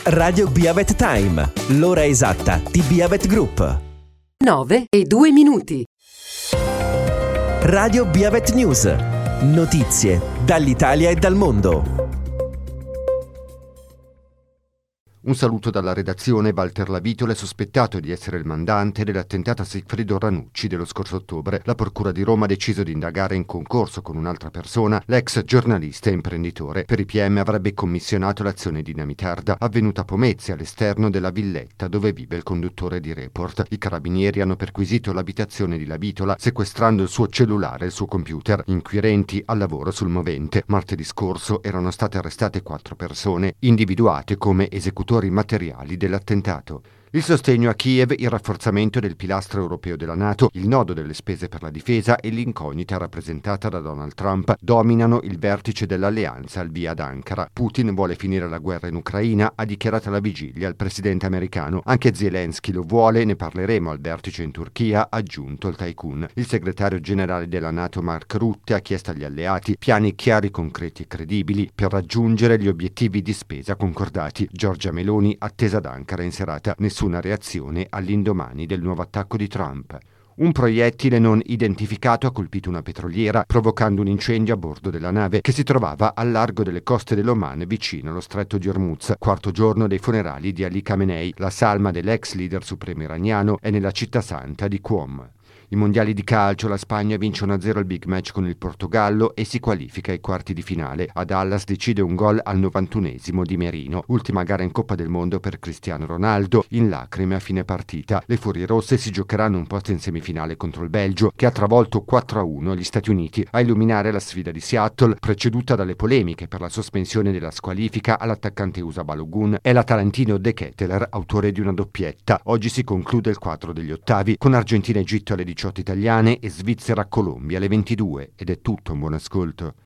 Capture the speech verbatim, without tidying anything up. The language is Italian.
Radio Biavet Time, l'ora esatta di Biavet Group. nove e due minuti. Radio Biavet News, notizie dall'Italia e dal mondo. Un saluto dalla redazione. Walter Lavitola è sospettato di essere il mandante dell'attentato a Sigfrido Ranucci dello scorso ottobre. La Procura di Roma ha deciso di indagare in concorso con un'altra persona, l'ex giornalista e imprenditore. Per i P M avrebbe commissionato l'azione dinamitarda avvenuta a Pomezia, all'esterno della villetta dove vive il conduttore di Report. I carabinieri hanno perquisito l'abitazione di Lavitola, sequestrando il suo cellulare e il suo computer. Inquirenti al lavoro sul movente. Martedì scorso erano state arrestate quattro persone, individuate come esecutori materiali dell'attentato. Il sostegno a Kiev, il rafforzamento del pilastro europeo della NATO, il nodo delle spese per la difesa e l'incognita rappresentata da Donald Trump dominano il vertice dell'alleanza al via ad Ankara. Putin vuole finire la guerra in Ucraina, ha dichiarato alla vigilia il presidente americano. Anche Zelensky lo vuole, ne parleremo al vertice in Turchia, ha aggiunto il tycoon. Il segretario generale della NATO Mark Rutte ha chiesto agli alleati piani chiari, concreti e credibili per raggiungere gli obiettivi di spesa concordati. Giorgia Meloni attesa ad Ankara in serata. Nessuna reazione all'indomani del nuovo attacco di Trump. Un proiettile non identificato ha colpito una petroliera, provocando un incendio a bordo della nave che si trovava al largo delle coste dell'Oman, vicino allo stretto di Hormuz. Quarto giorno dei funerali di Ali Khamenei. La salma dell'ex leader supremo iraniano è nella città santa di Qom. I mondiali di calcio, la Spagna vince uno a zero il big match con il Portogallo e si qualifica ai quarti di finale. A Dallas decide un gol al novantunesimo di Merino. Ultima gara in Coppa del Mondo per Cristiano Ronaldo, in lacrime a fine partita. Le Furie Rosse si giocheranno un posto in semifinale contro il Belgio, che ha travolto quattro a uno gli Stati Uniti. A illuminare la sfida di Seattle, preceduta dalle polemiche per la sospensione della squalifica all'attaccante U S A Balogun, è l'Atalantino De Ketteler, autore di una doppietta. Oggi si conclude il quadro degli ottavi, con Argentina-Egitto alle diciotto italiane e Svizzera-Colombia alle ventidue. Ed è tutto, un buon ascolto.